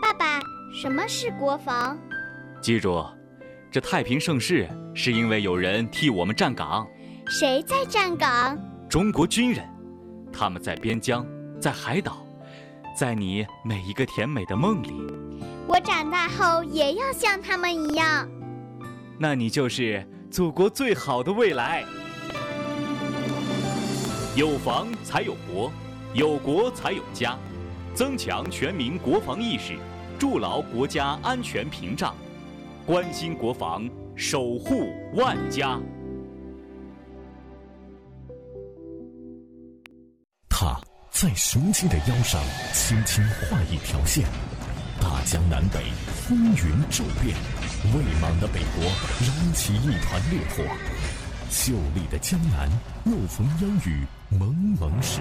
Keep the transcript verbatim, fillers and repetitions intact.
爸爸，什么是国防？ 记住，这太平盛世是因为有人替我们站岗。 谁在站岗？ 中国军人，他们在边疆，在海岛，在你每一个甜美的梦里。 我长大后也要像他们一样。 那你就是祖国最好的未来。有防才有国，有国才有家。增强全民国防意识，筑牢国家安全屏障，关心国防，守护万家。 他在雄鸡的腰上轻轻画一条线，大江南北风云骤变，未莽的北国燃起一团烈火，秀丽的江南又逢烟雨蒙蒙时。